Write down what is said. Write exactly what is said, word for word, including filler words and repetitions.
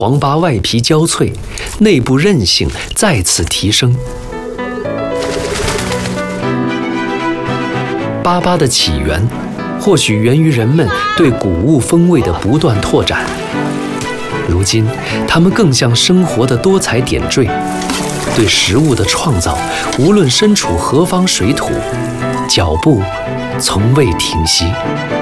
黄粑外皮焦脆，内部韧性再次提升。粑粑的起源，或许源于人们对谷物风味的不断拓展。如今，它们更像生活的多彩点缀，对食物的创造，无论身处何方水土，脚步从未停息。